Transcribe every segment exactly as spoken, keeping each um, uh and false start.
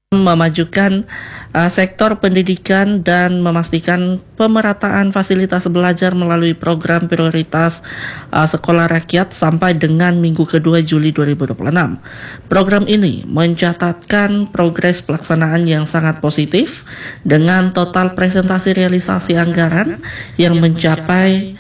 memajukan uh, sektor pendidikan dan memastikan pemerataan fasilitas belajar melalui program prioritas uh, sekolah rakyat sampai dengan minggu kedua Juli dua ribu dua puluh enam. Program ini mencatatkan progres pelaksanaan yang sangat positif dengan total presentasi realisasi anggaran yang mencapai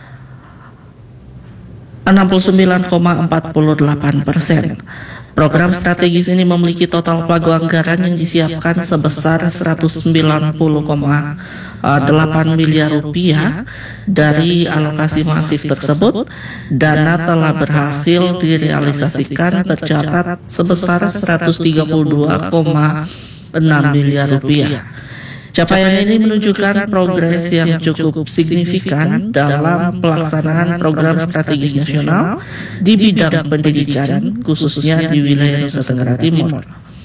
enam puluh sembilan koma empat delapan persen. Program strategis ini memiliki total pagu anggaran yang disiapkan sebesar seratus sembilan puluh koma delapan miliar rupiah. Dari alokasi masif tersebut, dana telah berhasil direalisasikan tercatat sebesar seratus tiga puluh dua koma enam miliar rupiah. Capaian ini menunjukkan progres yang cukup signifikan dalam pelaksanaan program strategis nasional di bidang pendidikan, khususnya di wilayah Nusa Tenggara Timur.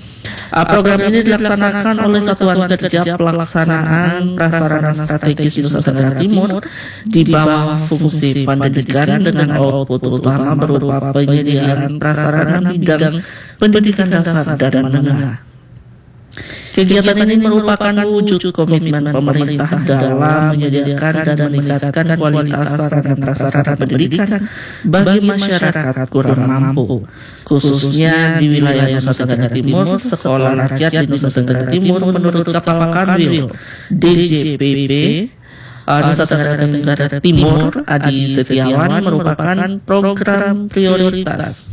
Program ini dilaksanakan oleh Satuan Kerja Pelaksanaan Prasarana Strategis Nusa Tenggara Timur di bawah fungsi pendidikan dengan output utama berupa penyediaan prasarana bidang pendidikan dasar dan menengah. Kegiatan ini merupakan wujud komitmen pemerintah dalam menyediakan dan meningkatkan kualitas sarana prasarana pendidikan bagi masyarakat kurang mampu, khususnya di wilayah Nusa Tenggara Timur. Sekolah rakyat di Nusa Tenggara Timur menurut Kepala Kanwil D J P B Nusa Tenggara Timur Adi Setiawan merupakan program prioritas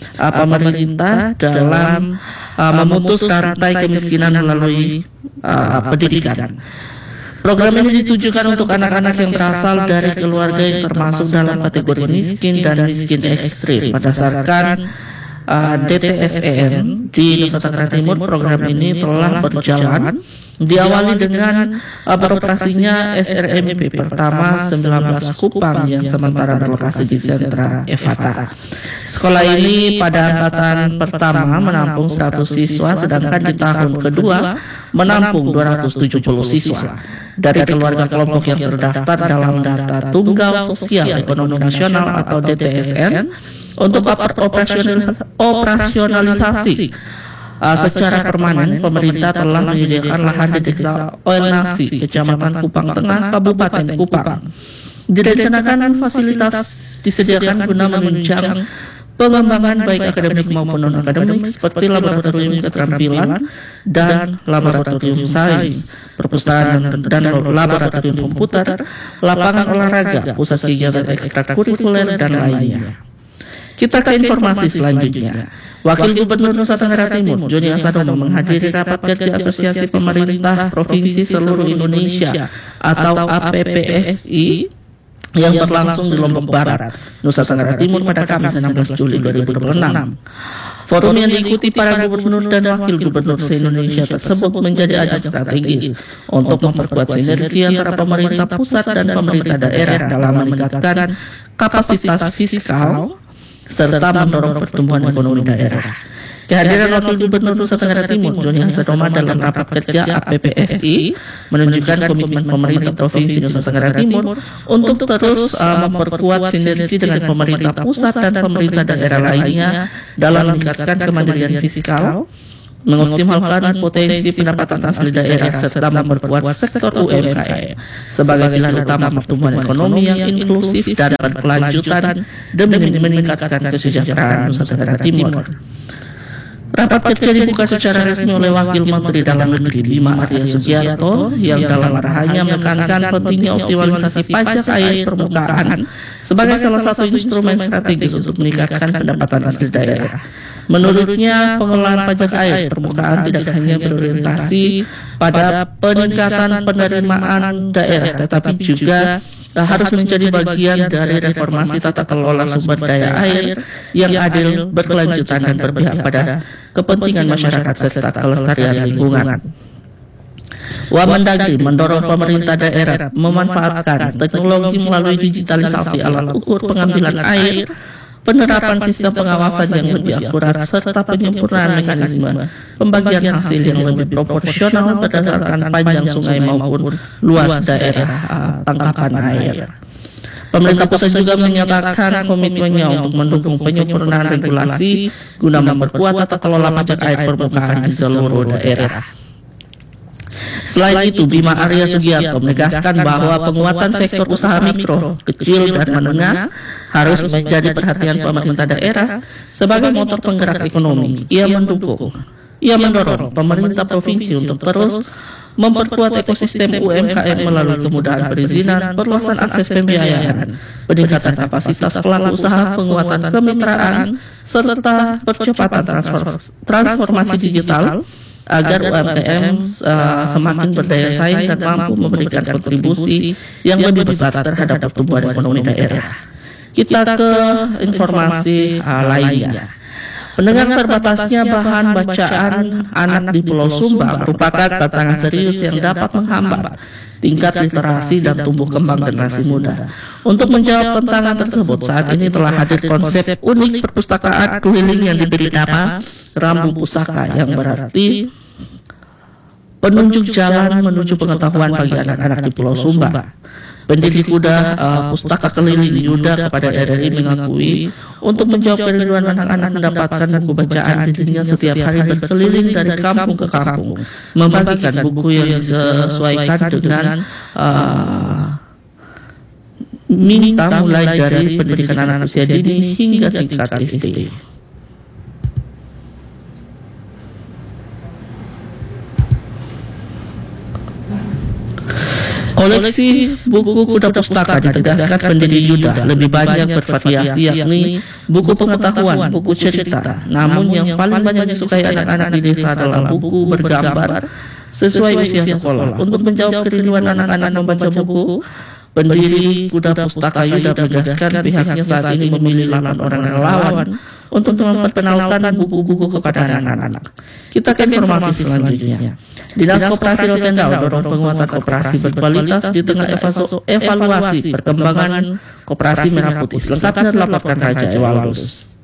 pemerintah dalam uh, memutus rantai kemiskinan melalui uh, pendidikan. Program ini ditujukan untuk anak-anak yang berasal dari keluarga yang termasuk dalam kategori miskin dan miskin ekstrim. Berdasarkan uh, D T S E M di Nusa Tenggara Timur, program ini telah berjalan. Diawali dengan uh, beroperasinya S R M P pertama sembilan belas Kupang yang sementara berlokasi di sentra Evata. Sekolah ini pada angkatan pertama menampung seratus siswa, sedangkan di tahun kedua menampung dua ratus tujuh puluh siswa. Dari keluarga kelompok yang terdaftar dalam data Tunggal Sosial Ekonomi Nasional atau D T S N untuk operasionalisasi, operasionalisasi Uh, secara permanen, pemerintah telah menyediakan lahan di Desa Oelnasi, Kecamatan Kupang Tengah, Kabupaten Kupang. Direncanakan fasilitas disediakan guna menunjang pengembangan baik akademik maupun non-akademik seperti laboratorium keterampilan dan laboratorium sains, perpustakaan dan laboratorium komputer, lapangan olahraga, pusat kegiatan ekstrakurikuler, dan lainnya. Kita ke informasi selanjutnya. Wakil Gubernur Nusa Tenggara Timur, Joni Asadono, menghadiri rapat kerja Asosiasi Pemerintah Provinsi Seluruh Indonesia atau A P P S I yang berlangsung di Lombok Barat, Nusa Tenggara Timur pada Kamis enam belas Juli dua ribu dua puluh enam. Forum yang diikuti para gubernur dan wakil gubernur se-Indonesia tersebut menjadi ajang strategis untuk memperkuat sinergi antara pemerintah pusat dan pemerintah daerah dalam meningkatkan kapasitas fiskal serta mendorong pertumbuhan ekonomi daerah. Kehadiran Wakil Gubernur Nusa Tenggara Timur, Joni Asadono, dalam rapat kerja A P P S I menunjukkan komitmen pemerintah Provinsi Nusa Tenggara Timur untuk terus uh, memperkuat sinergi dengan pemerintah pusat dan pemerintah daerah lainnya dalam meningkatkan kemandirian fiskal, mengoptimalkan potensi pendapatan asli daerah, serta memperkuat sektor U M K M sebagai pilar utama pertumbuhan ekonomi yang inklusif dan berkelanjutan demi meningkatkan kesejahteraan Nusa Tenggara Timur. Rapat kerja dibuka secara resmi oleh Wakil Menteri Dalam Negeri Bima Arya Sugiarto yang dalam arahannya menekankan pentingnya optimalisasi pajak air permukaan sebagai salah satu instrumen strategis untuk meningkatkan pendapatan asli daerah. Menurutnya, pengelolaan pajak air permukaan tidak hanya berorientasi pada peningkatan penerimaan daerah, tetapi juga harus menjadi bagian dari reformasi tata kelola sumber daya air yang adil, berkelanjutan, dan berpihak pada kepentingan masyarakat serta kelestarian lingkungan. Wamendagri mendorong pemerintah daerah memanfaatkan teknologi melalui digitalisasi alat ukur pengambilan air, penerapan sistem pengawasan yang lebih akurat, serta penyempurnaan mekanisme pembagian hasil yang lebih proporsional berdasarkan panjang sungai maupun luas daerah uh, tangkapan air. Pemerintah pusat juga menyatakan komitmennya untuk mendukung penyempurnaan regulasi guna memperkuat tata kelola pajak air permukaan di seluruh daerah. Selain itu, Bima Arya Sugiarto menegaskan bahwa penguatan sektor usaha mikro, kecil, dan menengah harus menjadi perhatian pemerintah daerah sebagai motor penggerak ekonomi. Ia mendukung, ia mendorong pemerintah provinsi untuk terus memperkuat ekosistem U M K M melalui kemudahan perizinan, perluasan akses pembiayaan, peningkatan kapasitas pelaku usaha, penguatan kemitraan, serta percepatan transfer, transformasi digital agar U M K M uh, semakin berdaya saing dan mampu memberikan kontribusi yang lebih besar terhadap pertumbuhan ekonomi daerah. Kita ke informasi uh, lainnya. Pendengar, terbatasnya bahan bacaan anak di Pulau Sumba merupakan tantangan serius yang dapat menghambat tingkat literasi dan tumbuh kembang generasi muda. Untuk menjawab tantangan tersebut, saat ini telah hadir konsep unik perpustakaan keliling yang diberi nama Rambu Pusaka, yang berarti penunjuk jalan menuju pengetahuan bagi anak-anak di Pulau Sumba. Pendiri kuda uh, pustaka keliling Yuda kepada R R I mengakui untuk menjawab kerinduan anak-anak mendapatkan buku bacaan, dirinya setiap hari berkeliling dari kampung ke kampung, membagikan buku yang disesuaikan dengan uh, minta mulai dari pendidikan anak usia dini hingga tingkat S D. Koleksi buku kuda pustaka ditegaskan pendiri Yuda lebih banyak bervariasi, yakni buku pengetahuan, buku cerita. Namun yang paling banyak disukai anak-anak di desa adalah buku bergambar sesuai usia sekolah. Untuk menjawab kerinduan anak-anak membaca buku, pendiri kuda pustaka Yuda menegaskan pihaknya saat ini memilih delapan orang relawan untuk memperkenalkan buku-buku kepada anak-anak. Kita ke informasi selanjutnya. Dinas Koperasi Rotendao dorong penguatan koperasi berkualitas di tengah evaluasi perkembangan koperasi merah putih. Selengkapnya dilaporkan Raja Ewaldus.